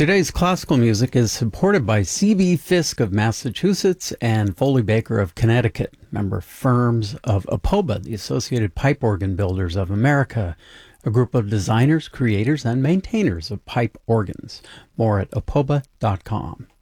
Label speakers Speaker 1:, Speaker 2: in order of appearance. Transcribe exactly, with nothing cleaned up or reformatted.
Speaker 1: Today's classical music is supported by C B. Fisk of Massachusetts and Foley Baker of Connecticut, member firms of APOBA, the Associated Pipe Organ Builders of America, a group of designers, creators, and maintainers of pipe organs. More at apoba dot com.